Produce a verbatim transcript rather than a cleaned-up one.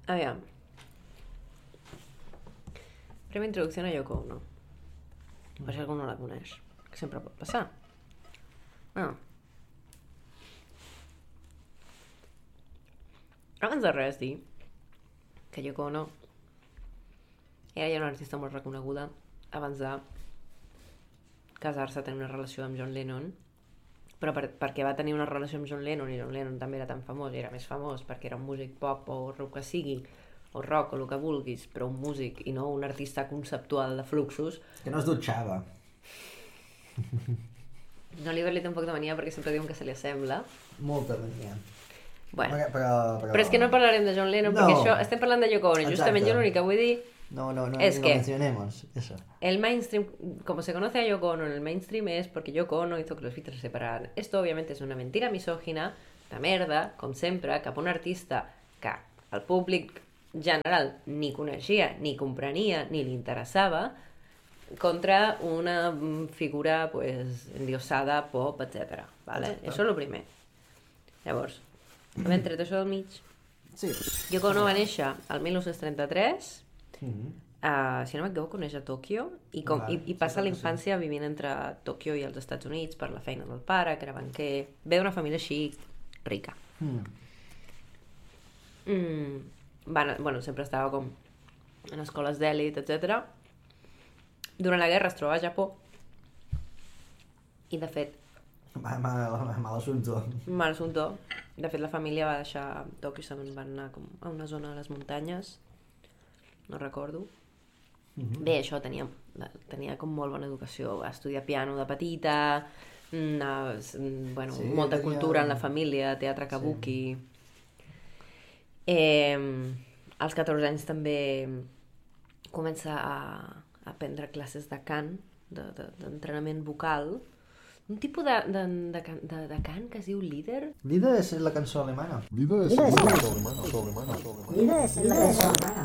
Aviam. Primera introducció a Yoko Ono. Per si algú no la coneix. Que sempre pot passar. Bueno. Abans de res dir que Yoko Ono era ja una artista molt reconeguda abans de casar-se, tenir una relació amb John Lennon, però per, perquè va tenir una relació amb John Lennon i John Lennon també era tan famós i era més famós perquè era un músic pop o el que sigui, o rock o el que vulguis, però un músic i no un artista conceptual de fluxos. Que no es dutxava. No, l'Iber li té un poc de mania perquè sempre diuen que se li assembla. Molta mania. Bueno, però, però, però... però és que no parlarem de John Lennon, no. perquè això, estem parlant de Yoko Ono, Exacto. justament jo l'únic que vull dir no, no, no, es no que mencionemos eso. El mainstream, como se conoce a Yoko Ono en el mainstream, es porque Yoko Ono hizo que los Beatles se separaran. Esto obviamente es una mentira misògina, de merda, com sempre, cap a un artista que el públic general ni coneixia, ni comprenia, ni li interessava, contra una figura pues endiosada, pop, etcètera. ¿Vale? Eso es lo primer. Llavors, havent tret això del mig, sí. Yoko Ono va néixer al dinou trenta-tres, Mm-hmm. uh, si no m'equivoco, neix a Tòquio i, com, Vale, i, i passa sí, la infància vivint entre Tòquio i els Estats Units per la feina del pare, que era banquer. Ve d'una família així rica. Mm. Mm, van, bueno, sempre estava com en escoles d'èlit, etcètera. Durant la guerra es troba a Japó i, de fet, Mal, mal, mal assumpto. mal assumpto. De fet, la família va deixar Tòquio i se'n van anar com a una zona de les muntanyes. No recordo. Mm-hmm. Bé, això, tenia, tenia com molt bona educació. Va estudiar piano de petita, una, bueno, Sí, molta tenia- cultura en la família, teatre kabuki. Sí. Eh, als catorze anys també comença a, a prendre classes de cant, de, de, d'entrenament vocal. Un tipus de, de, de, can- de, de cant que es diu líder. Líder és la cançó alemana. Lieder ist Lieder ist Lieder ist alemana, alemana, alemana. Lieder ist la cançó alemana.